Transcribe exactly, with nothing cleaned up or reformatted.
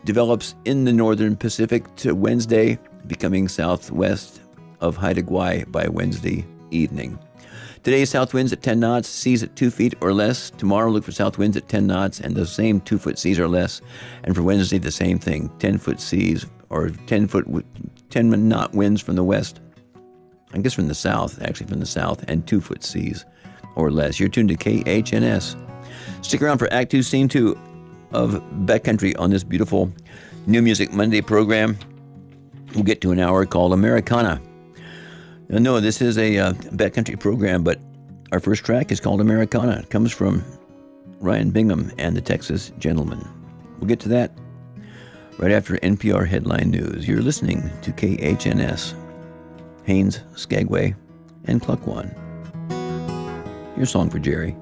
develops in the northern Pacific to Wednesday, becoming southwest of Haida Gwaii by Wednesday evening. Today, south winds at ten knots, seas at two feet or less. Tomorrow, look for south winds at ten knots and the same two-foot seas or less. And for Wednesday, the same thing, ten-foot seas or ten-foot, ten-knot winds from the west. I guess from the south, actually from the south, and two-foot seas or less. You're tuned to K H N S. Stick around for Act two, Scene two of Backcountry on this beautiful New Music Monday program. We'll get to an hour called Americana. Now, no, this is a uh, backcountry program, but our first track is called Americana. It comes from Ryan Bingham and the Texas Gentlemen. We'll get to that right after N P R Headline News. You're listening to K H N S, Haines, Skagway, and Klukwan. Your song for Jerry.